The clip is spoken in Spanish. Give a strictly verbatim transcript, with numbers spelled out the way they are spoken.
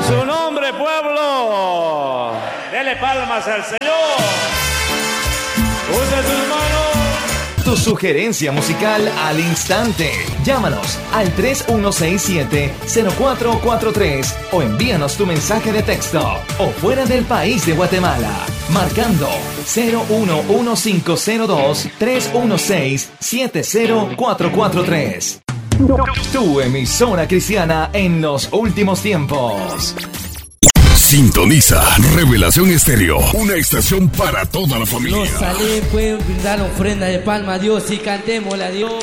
su nombre, pueblo. Dele palmas al Señor. Use sus manos. Tu sugerencia musical al instante. Llámanos al tres uno seis siete, cero cuatro cuatro tres o envíanos tu mensaje de texto o fuera del país de Guatemala marcando cero uno uno cinco cero dos, tres uno seis, siete cero cuatro cuatro tres. Tu emisora cristiana en los últimos tiempos. Sintoniza Revelación Estéreo, una estación para toda la familia. Nos sale, pueden brindar ofrenda de palma a Dios y cantémosle a Dios.